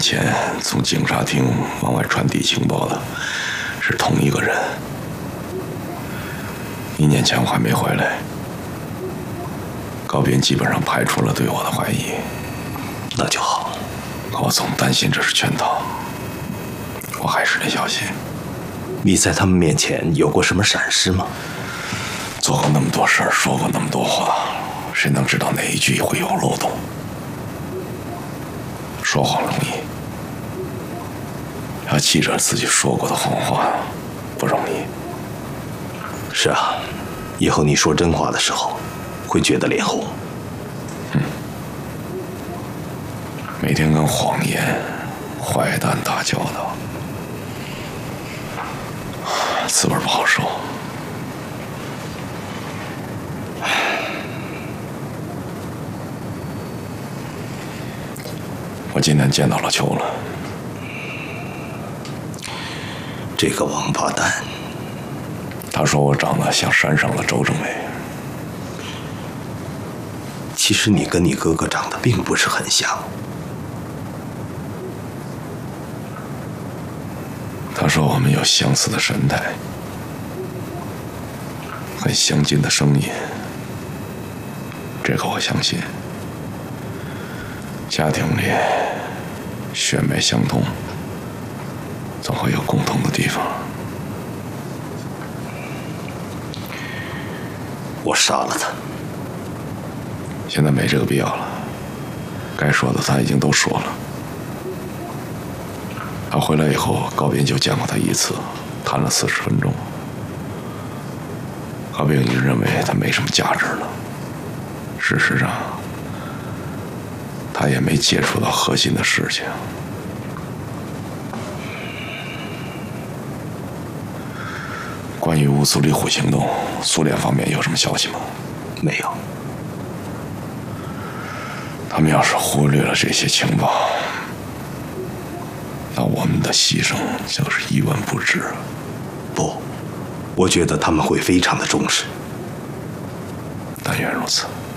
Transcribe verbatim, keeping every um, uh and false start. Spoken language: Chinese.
前从警察厅往外传递情报的是同一个人。一年前我还没回来，高斌基本上排除了对我的怀疑。 那就好。 我总担心这是圈套，我还是得小心。 你在他们面前有过什么闪失吗？ 做过那么多事儿，说过那么多话，谁能知道哪一句会有漏洞？说谎容易，要记着自己说过的谎话不容易。 是啊，以后你说真话的时候，会觉得脸红。 嗯，每天跟谎言、坏蛋打交道，滋味不好受。我今天见到了秋了， 这个王八蛋。 他说我长得像山上的周政委。 其实你跟你哥哥长得并不是很像。 他说我们有相似的神态，很相近的声音，这个我相信。家庭里血脉相通，总会有共同的地方。 我杀了他。 现在没这个必要了，该说的他已经都说了。他回来以后，高斌就见过他一次，谈了四十分钟。高斌已经认为他没什么价值了。事实上，他也没接触到核心的事情。关于乌苏里虎行动，苏联方面有什么消息吗？ 没有。 他们要是忽略了这些情报，那我们的牺牲就是一文不值。 不，我觉得他们会非常的重视。 但愿如此。